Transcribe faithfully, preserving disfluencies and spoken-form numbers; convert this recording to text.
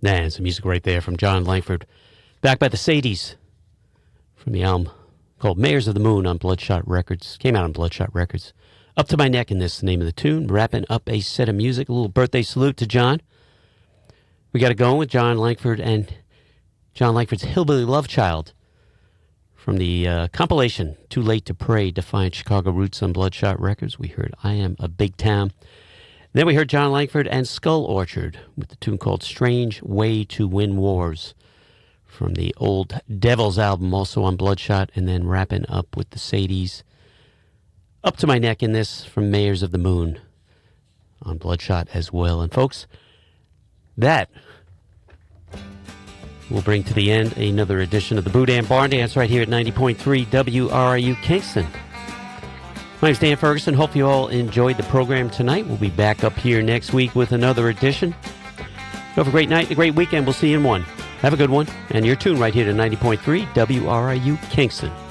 And some music right there from Jon Langford. Back by the Sadies from the album called Mayors of the Moon on Bloodshot Records. Came out on Bloodshot Records. Up to My Neck in this, the name of the tune. Wrapping up a set of music. A little birthday salute to John. We got it going with Jon Langford and Jon Langford's Hillbilly Love Child from the uh, compilation Too Late to Pray, Defiant Chicago Roots on Bloodshot Records. We heard I Am a Big Town. Then we heard Jon Langford and Skull Orchard with the tune called Strange Way to Win Wars from the Old Devils album, also on Bloodshot, and then wrapping up with the Sadies. Up to My Neck in this from Mayors of the Moon on Bloodshot as well. And folks, that will bring to the end another edition of the Boudin Barn Dance right here at ninety point three W R I U Kingston. My name's Dan Ferguson. Hope you all enjoyed the program tonight. We'll be back up here next week with another edition. Have a great night and a great weekend. We'll see you in one. Have a good one. And you're tuned right here to ninety point three W R I U Kingston.